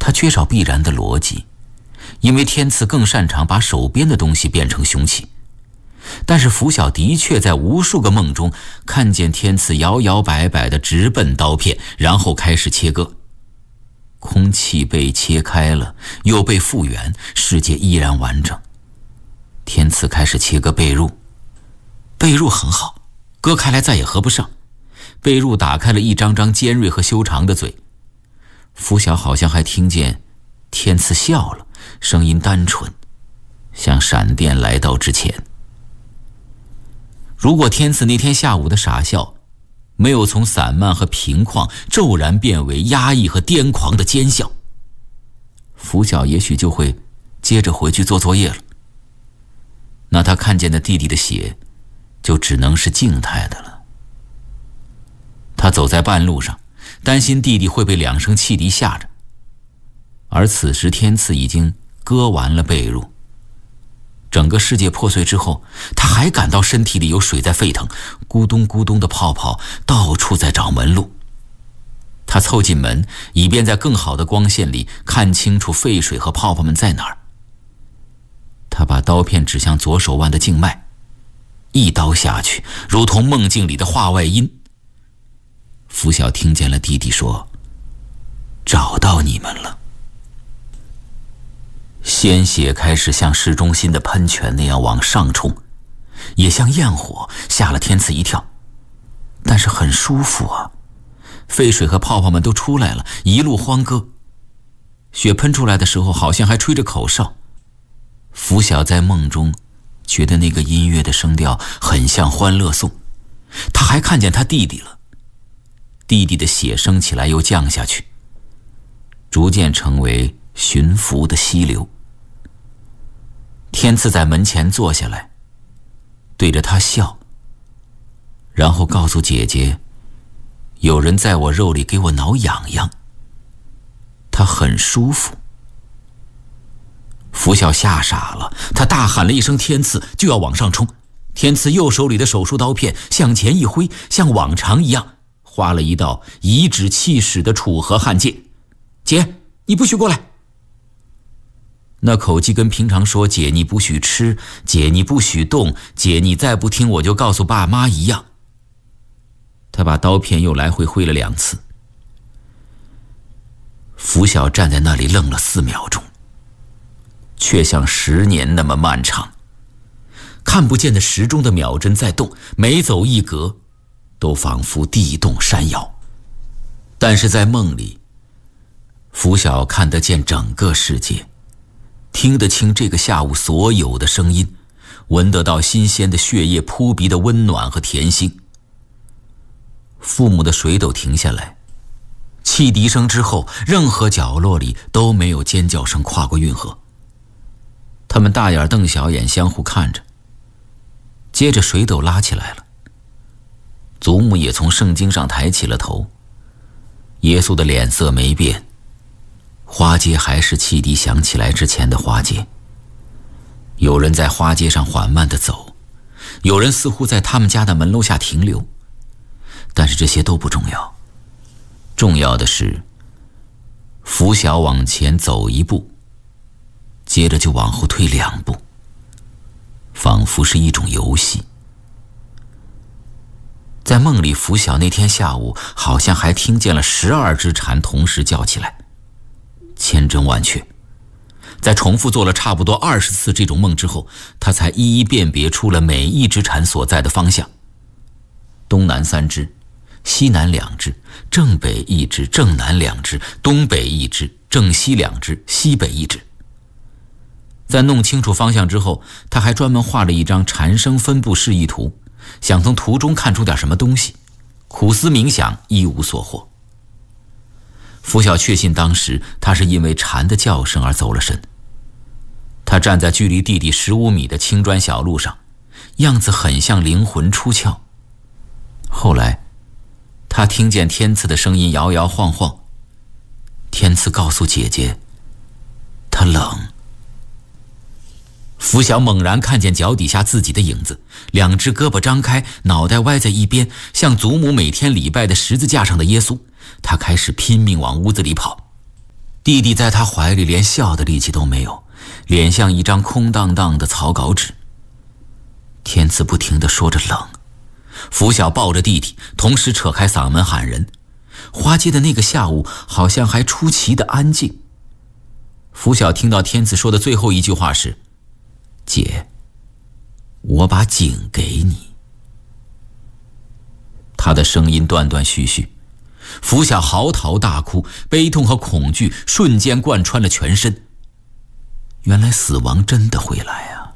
他缺少必然的逻辑，因为天赐更擅长把手边的东西变成凶器。但是拂晓的确在无数个梦中看见天赐摇摇摆摆地直奔刀片，然后开始切割。空气被切开了，又被复原，世界依然完整。天赐开始切割被褥，被褥很好，割开来再也合不上。被褥打开了一张张尖锐和修长的嘴。拂晓好像还听见天赐笑了，声音单纯，像闪电来到之前。如果天赐那天下午的傻笑没有从散漫和平旷骤然变为压抑和癫狂的尖笑，拂晓也许就会接着回去做作业了。那他看见的弟弟的血就只能是静态的了。他走在半路上，担心弟弟会被2声汽笛吓着，而此时天赐已经割完了被褥。整个世界破碎之后，他还感到身体里有水在沸腾，咕咚咕咚的泡泡到处在找门路。他凑近门，以便在更好的光线里看清楚沸水和泡泡们在哪儿。他把刀片指向左手腕的静脉，一刀下去，如同梦境里的话外音。拂晓听见了弟弟说：“找到你们了。”鲜血开始像市中心的喷泉那样往上冲，也像焰火，吓了天赐一跳。但是很舒服啊，沸水和泡泡们都出来了，一路欢歌。血喷出来的时候好像还吹着口哨。拂晓在梦中觉得那个音乐的声调很像欢乐颂。他还看见他弟弟了，弟弟的血升起来又降下去，逐渐成为驯服的溪流。天赐在门前坐下来，对着他笑，然后告诉姐姐，有人在我肉里给我挠痒痒，他很舒服。拂晓吓傻了，他大喊了一声天赐，就要往上冲。天赐右手里的手术刀片向前一挥，像往常一样划了一道颐指气使的楚河汉界。姐，你不许过来。那口气跟平常说姐你不许吃，姐你不许动，姐你再不听我就告诉爸妈一样。他把刀片又来回挥了2次。拂晓站在那里愣了4秒钟，却像10年那么漫长。看不见的时钟的秒针在动，每走一格都仿佛地动山摇。但是在梦里，拂晓看得见整个世界，听得清这个下午所有的声音，闻得到新鲜的血液扑鼻的温暖和甜腥。父母的水斗停下来，汽笛声之后，任何角落里都没有尖叫声跨过运河。他们大眼瞪小眼相互看着，接着水斗拉起来了。祖母也从圣经上抬起了头，耶稣的脸色没变，花街还是汽笛响起来之前的花街。有人在花街上缓慢地走，有人似乎在他们家的门楼下停留。但是这些都不重要，重要的是拂晓往前走1步，接着就往后退2步，仿佛是一种游戏。在梦里，拂晓那天下午好像还听见了12只蝉同时叫起来，千真万确。在重复做了差不多20次这种梦之后，他才一一辨别出了每一只蝉所在的方向：东南3只，西南2只，正北1只，正南2只，东北1只，正西2只，西北1只。在弄清楚方向之后，他还专门画了一张蝉声分布示意图，想从图中看出点什么东西，苦思冥想一无所获。拂晓确信当时他是因为蝉的叫声而走了神。他站在距离弟弟15米的青砖小路上，样子很像灵魂出窍。后来他听见天赐的声音摇摇晃晃，天赐告诉姐姐他冷。拂晓猛然看见脚底下自己的影子，2只胳膊张开，脑袋歪在一边，像祖母每天礼拜的十字架上的耶稣。他开始拼命往屋子里跑。 弟弟在他怀里连笑的力气都没有，脸像一张空荡荡的草稿纸。天赐不停地说着冷，拂晓抱着弟弟，同时扯开嗓门喊人。花街的那个下午好像还出奇的安静。拂晓听到天赐说的最后一句话是：姐，我把井给你。他的声音断断续续，拂晓嚎啕大哭，悲痛和恐惧瞬间贯穿了全身。原来死亡真的会来啊！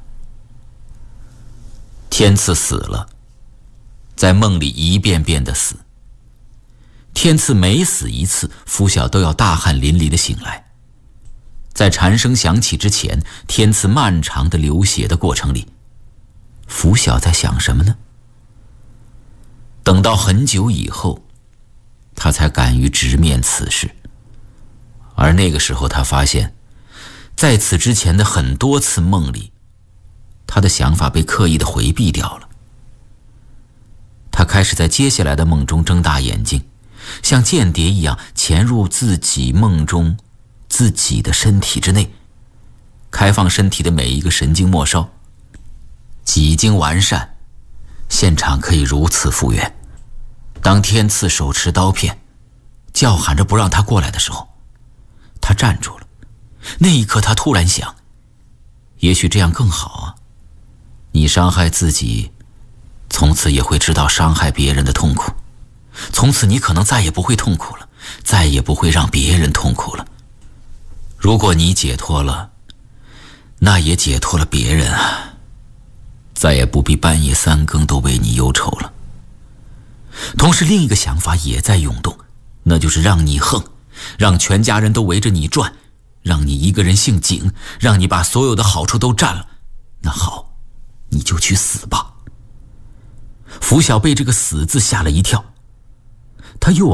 天赐死了，在梦里一遍遍的死。天赐每死一次，拂晓都要大汗淋漓的醒来。在蝉声响起之前，天赐漫长的流血的过程里，拂晓在想什么呢？等到很久以后，他才敢于直面此事。而那个时候他发现，在此之前的很多次梦里，他的想法被刻意的回避掉了。他开始在接下来的梦中睁大眼睛，像间谍一样潜入自己梦中自己的身体之内，开放身体的每一个神经末梢。几经完善，现场可以如此复原。当天赐手持刀片，叫喊着不让他过来的时候，他站住了。那一刻他突然想，也许这样更好啊。你伤害自己，从此也会知道伤害别人的痛苦。从此你可能再也不会痛苦了，再也不会让别人痛苦了。如果你解脱了，那也解脱了别人啊，再也不必半夜三更都为你忧愁了。同时另一个想法也在涌动，那就是让你横，让全家人都围着你转，让你一个人姓景，让你把所有的好处都占了。那好，你就去死吧。拂晓被这个死字吓了一跳，他又